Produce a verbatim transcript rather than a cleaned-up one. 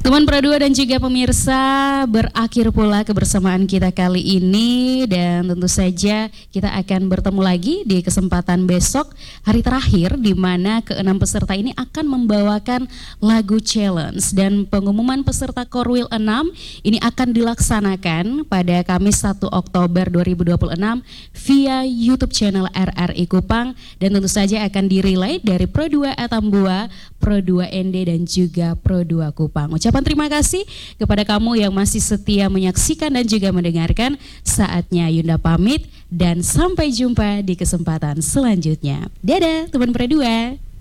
Teman Pro dua dan juga pemirsa, berakhir pula kebersamaan kita kali ini dan tentu saja kita akan bertemu lagi di kesempatan besok, hari terakhir di mana keenam peserta ini akan membawakan lagu challenge dan pengumuman peserta Korwil enam ini akan dilaksanakan pada Kamis satu Oktober dua ribu dua puluh enam via YouTube channel R R I Kupang dan tentu saja akan direlay dari Pro dua Atambua, Pro dua N D dan juga Pro dua Kupang. Ucapan terima kasih kepada kamu yang masih setia menyaksikan dan juga mendengarkan. Saatnya Yunda pamit dan sampai jumpa di kesempatan selanjutnya. Dadah teman Pro dua.